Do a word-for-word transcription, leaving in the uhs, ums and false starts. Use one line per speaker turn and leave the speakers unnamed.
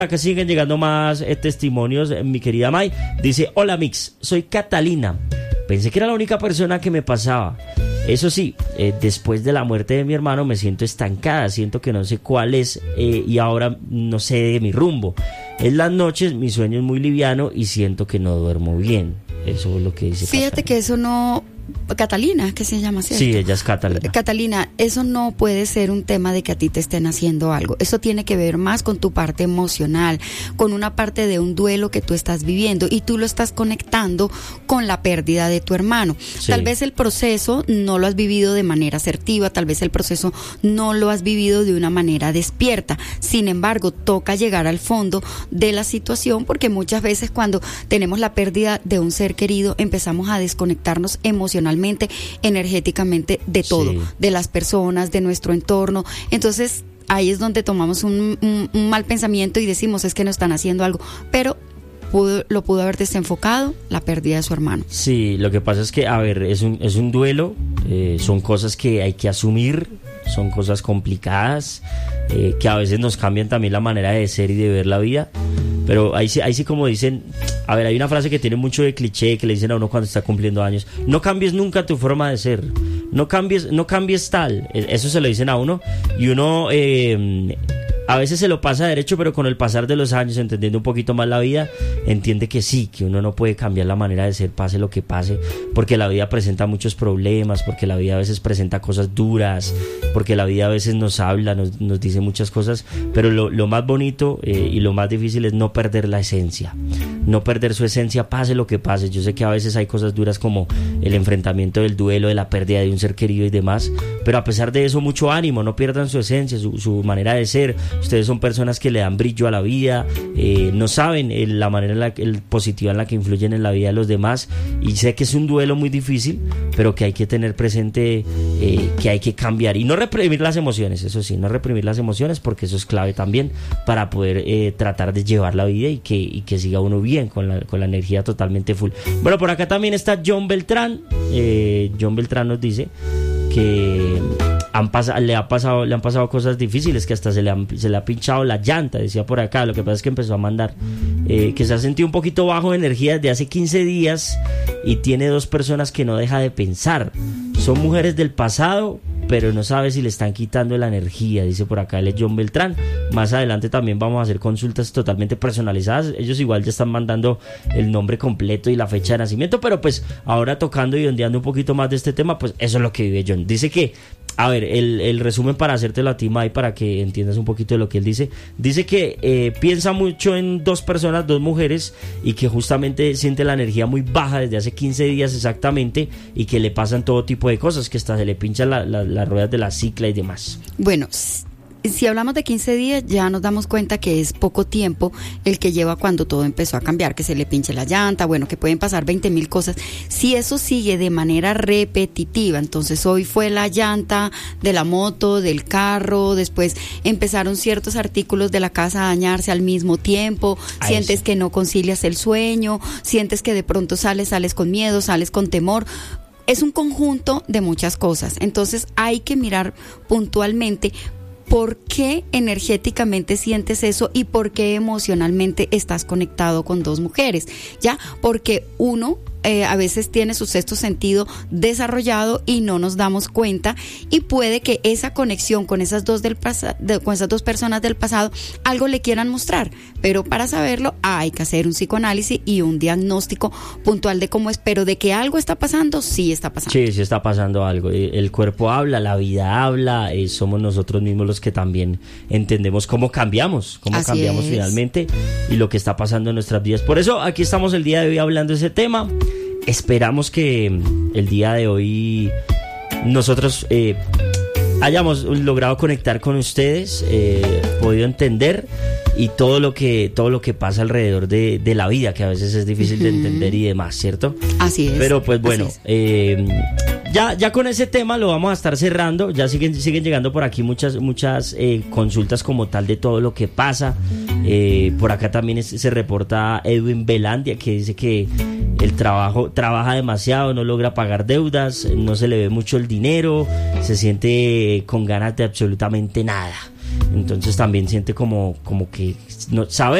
Acá siguen llegando más eh, testimonios, eh, mi querida May. Dice, hola Mix, soy Catalina. Pensé que era la única persona que me pasaba. Eso sí, eh, después de la muerte de mi hermano me siento estancada. Siento que no sé cuál es eh, y ahora no sé de mi rumbo. En las noches mi sueño es muy liviano y siento que no duermo bien. Eso es lo que dice
Fíjate
Catalina.
que eso no... Catalina, ¿qué se llama? ¿Cierto?
Sí, ella es Catalina.
Catalina, eso no puede ser un tema de que a ti te estén haciendo algo. Eso tiene que ver más con tu parte emocional, con una parte de un duelo que tú estás viviendo y tú lo estás conectando con la pérdida de tu hermano. Sí. Tal vez el proceso no lo has vivido de manera asertiva, tal vez el proceso no lo has vivido de una manera despierta. Sin embargo, toca llegar al fondo de la situación porque muchas veces cuando tenemos la pérdida de un ser querido empezamos a desconectarnos emocionalmente, energéticamente de todo, sí. de las personas, de nuestro entorno. Entonces ahí es donde tomamos un, un, un mal pensamiento y decimos es que no están haciendo algo, pero pudo, lo pudo haber desenfocado la pérdida de su hermano.
Sí, lo que pasa es que, a ver, es un, es un duelo, eh, son cosas que hay que asumir, son cosas complicadas, eh, que a veces nos cambian también la manera de ser y de ver la vida. Pero ahí sí, ahí sí como dicen, a ver, hay una frase que tiene mucho de cliché que le dicen a uno cuando está cumpliendo años: no cambies nunca tu forma de ser, no cambies, no cambies tal. Eso se lo dicen a uno y uno eh, a veces se lo pasa derecho, pero con el pasar de los años, entendiendo un poquito más la vida, entiende que sí, que uno no puede cambiar la manera de ser, pase lo que pase, porque la vida presenta muchos problemas, porque la vida a veces presenta cosas duras, porque la vida a veces nos habla, nos, nos dice muchas cosas, pero lo, lo más bonito eh, y lo más difícil es no perder la esencia, no perder su esencia, pase lo que pase. Yo sé que a veces hay cosas duras como el enfrentamiento del duelo, de la pérdida de un ser querido y demás, pero a pesar de eso, mucho ánimo, no pierdan su esencia, su, su manera de ser. Ustedes son personas que le dan brillo a la vida, eh, no saben eh, la manera en la, el positiva en la que influyen en la vida de los demás, y sé que es un duelo muy difícil, pero que hay que tener presente eh, que hay que cambiar y no reprimir las emociones, eso sí, no reprimir las emociones, porque eso es clave también para poder eh, tratar de llevar la vida y que, y que siga uno bien con la, con la energía totalmente full. Bueno, por acá también está John Beltrán. eh, John Beltrán nos dice que han pasado, le, ha pasado, le han pasado cosas difíciles, que hasta se le, han, se le ha pinchado la llanta, decía por acá. Lo que pasa es que empezó a mandar eh, que se ha sentido un poquito bajo de energía desde hace quince días y tiene dos personas que no deja de pensar. Son mujeres del pasado, pero no sabe si le están quitando la energía, dice por acá. Él es John Beltrán. Más adelante también vamos a hacer consultas totalmente personalizadas. Ellos igual ya están mandando el nombre completo y la fecha de nacimiento, pero pues ahora tocando y ondeando un poquito más de este tema, pues eso es lo que vive John. Dice que, a ver, el, el resumen para hacértelo a ti, May, para que entiendas un poquito de lo que él dice. Dice que eh, piensa mucho en dos personas, dos mujeres, y que justamente siente la energía muy baja desde hace quince días exactamente, y que le pasan todo tipo de cosas, que hasta se le pinchan la, la, las ruedas de la cicla y demás.
Bueno, si hablamos de quince días, ya nos damos cuenta que es poco tiempo el que lleva cuando todo empezó a cambiar, que se le pinche la llanta, bueno, que pueden pasar veinte mil cosas. Si eso sigue de manera repetitiva, entonces hoy fue la llanta de la moto, del carro, después empezaron ciertos artículos de la casa a dañarse al mismo tiempo, Ahí sientes sí. que no concilias el sueño, sientes que de pronto sales, sales con miedo, sales con temor. Es un conjunto de muchas cosas, entonces hay que mirar puntualmente por qué energéticamente sientes eso y por qué emocionalmente estás conectado con dos mujeres, ¿ya? Porque uno eh, a veces tiene su sexto sentido desarrollado y no nos damos cuenta, y puede que esa conexión con esas dos del pasa- de, con esas dos personas del pasado algo le quieran mostrar, pero para saberlo hay que hacer un psicoanálisis y un diagnóstico puntual de cómo es, pero de que algo está pasando, sí está pasando.
Sí, sí está pasando algo. El cuerpo habla, la vida habla, eh, somos nosotros mismos los que también entendemos cómo cambiamos, cómo
Así
cambiamos
es.
finalmente y lo que está pasando en nuestras vidas. Por eso aquí estamos el día de hoy hablando de ese tema. Esperamos que el día de hoy nosotros eh, hayamos logrado conectar con ustedes, eh, podido entender y todo lo que todo lo que pasa alrededor de, de la vida, que a veces es difícil uh-huh. de entender y demás, ¿cierto?
Así es.
Pero pues bueno, eh, ya ya con ese tema lo vamos a estar cerrando. Ya siguen siguen llegando por aquí muchas muchas eh, consultas como tal de todo lo que pasa. Eh, por acá también es, se reporta Edwin Belandia, que dice que el trabajo trabaja demasiado, no logra pagar deudas, no se le ve mucho el dinero, se siente con ganas de absolutamente nada. entonces también siente como, como que no sabe